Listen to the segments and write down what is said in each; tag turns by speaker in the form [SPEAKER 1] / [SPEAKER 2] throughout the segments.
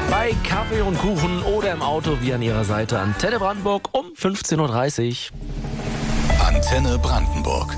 [SPEAKER 1] Bei Kaffee und Kuchen oder im Auto wie an Ihrer Seite Antenne Brandenburg um 15.30 Uhr.
[SPEAKER 2] Antenne Brandenburg.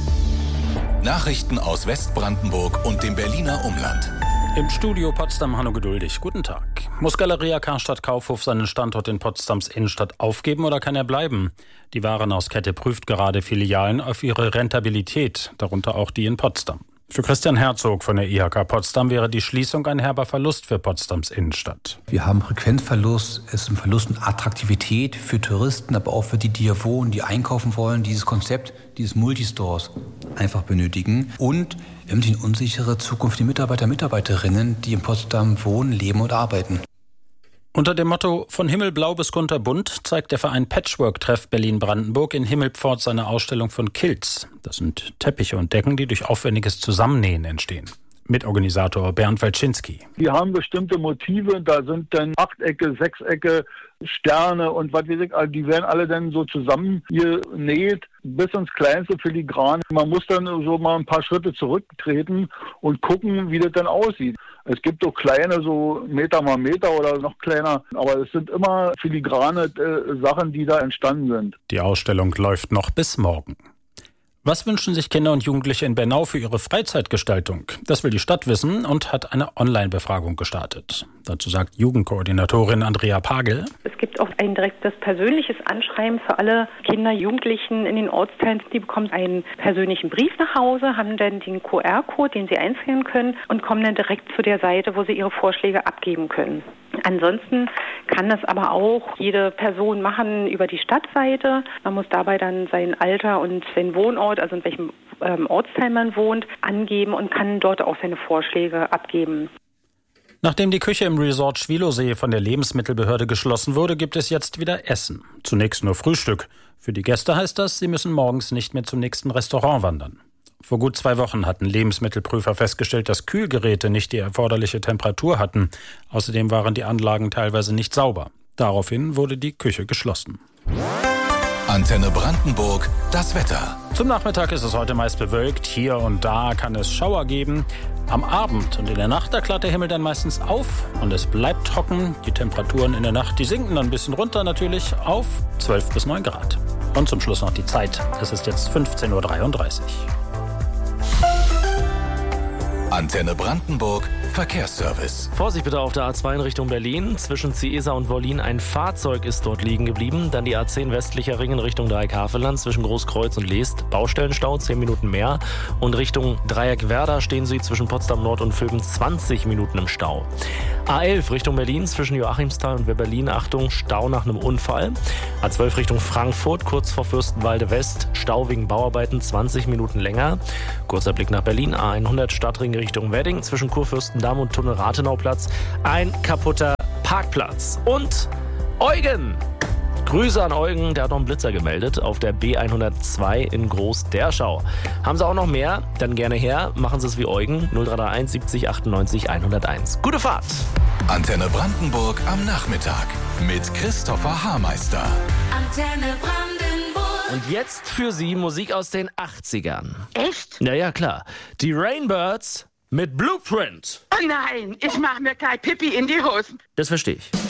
[SPEAKER 2] Nachrichten aus Westbrandenburg und dem Berliner Umland.
[SPEAKER 3] Im Studio Potsdam Hanno Geduldig. Guten Tag. Muss Galeria Karstadt Kaufhof seinen Standort in Potsdams Innenstadt aufgeben oder kann er bleiben? Die Warenhauskette prüft gerade Filialen auf ihre Rentabilität, darunter auch die in Potsdam. Für Christian Herzog von der IHK Potsdam wäre die Schließung ein herber Verlust für Potsdams Innenstadt.
[SPEAKER 4] Wir haben Frequenzverlust, es ist ein Verlust an Attraktivität für Touristen, aber auch für die, die hier wohnen, die einkaufen wollen, dieses Konzept, dieses Multistores einfach benötigen. Und wir haben die unsichere Zukunft, die Mitarbeiter, Mitarbeiterinnen, die in Potsdam wohnen, leben und arbeiten.
[SPEAKER 3] Unter dem Motto »Von Himmelblau bis kunterbunt« zeigt der Verein Patchwork-Treff Berlin-Brandenburg in Himmelpfort seine Ausstellung von Kilts. Das sind Teppiche und Decken, die durch aufwendiges Zusammennähen entstehen. Mitorganisator Bernd Walczynski.
[SPEAKER 5] Die haben bestimmte Motive, da sind dann Achtecke, Sechsecke, Sterne und was weiß ich, also die werden alle dann so zusammengenäht, bis ins kleinste Filigran. Man muss dann so mal ein paar Schritte zurücktreten und gucken, wie das dann aussieht. Es gibt so kleine, so Meter mal Meter oder noch kleiner, aber es sind immer filigrane Sachen, die da entstanden sind.
[SPEAKER 3] Die Ausstellung läuft noch bis morgen. Was wünschen sich Kinder und Jugendliche in Bernau für ihre Freizeitgestaltung? Das will die Stadt wissen und hat eine Online-Befragung gestartet. Dazu sagt Jugendkoordinatorin Andrea Pagel.
[SPEAKER 6] Es gibt auch ein direktes persönliches Anschreiben für alle Kinder, Jugendlichen in den Ortsteilen. Die bekommen einen persönlichen Brief nach Hause, haben dann den QR-Code, den sie einscannen können und kommen dann direkt zu der Seite, wo sie ihre Vorschläge abgeben können. Ansonsten kann das aber auch jede Person machen über die Stadtseite. Man muss dabei dann sein Alter und seinen Wohnort, also in welchem Ortsteil man wohnt, angeben und kann dort auch seine Vorschläge abgeben.
[SPEAKER 3] Nachdem die Küche im Resort Schwilosee von der Lebensmittelbehörde geschlossen wurde, gibt es jetzt wieder Essen. Zunächst nur Frühstück. Für die Gäste heißt das, sie müssen morgens nicht mehr zum nächsten Restaurant wandern. Vor gut 2 Wochen hatten Lebensmittelprüfer festgestellt, dass Kühlgeräte nicht die erforderliche Temperatur hatten. Außerdem waren die Anlagen teilweise nicht sauber. Daraufhin wurde die Küche geschlossen.
[SPEAKER 2] Antenne Brandenburg, das Wetter.
[SPEAKER 3] Zum Nachmittag ist es heute meist bewölkt. Hier und da kann es Schauer geben. Am Abend und in der Nacht, da klart der Himmel dann meistens auf und es bleibt trocken. Die Temperaturen in der Nacht, die sinken dann ein bisschen runter natürlich auf 12 bis 9 Grad. Und zum Schluss noch die Zeit. Es ist jetzt 15.33 Uhr.
[SPEAKER 2] Antenne Brandenburg, Verkehrsservice.
[SPEAKER 1] Vorsicht bitte auf der A2 in Richtung Berlin. Zwischen Ciesa und Wollin ein Fahrzeug ist dort liegen geblieben. Dann die A10 westlicher Ring in Richtung Dreieck-Havelland zwischen Großkreuz und Leest. Baustellenstau, 10 Minuten mehr. Und Richtung Dreieck-Werder stehen Sie zwischen Potsdam Nord und Vöben 20 Minuten im Stau. A11 Richtung Berlin zwischen Joachimsthal und Berlin. Achtung, Stau nach einem Unfall. A12 Richtung Frankfurt, kurz vor Fürstenwalde West. Stau wegen Bauarbeiten, 20 Minuten länger. Kurzer Blick nach Berlin. A100 Stadtring Richtung Wedding zwischen Kurfürstendamm und Tunnel Rathenauplatz. Ein kaputter Parkplatz. Und Eugen! Grüße an Eugen, der hat noch einen Blitzer gemeldet auf der B102 in Groß-Derschau. Haben Sie auch noch mehr? Dann gerne her. Machen Sie es wie Eugen. 0331 70 98 101. Gute Fahrt!
[SPEAKER 2] Antenne Brandenburg am Nachmittag mit Christopher Haarmeister.
[SPEAKER 7] Antenne Brandenburg.
[SPEAKER 1] Und jetzt für Sie Musik aus den 80ern.
[SPEAKER 7] Echt?
[SPEAKER 1] Naja, klar. Die Rainbirds mit Blueprint.
[SPEAKER 7] Oh nein, ich mach mir gleich Pipi in die Hosen.
[SPEAKER 1] Das verstehe ich.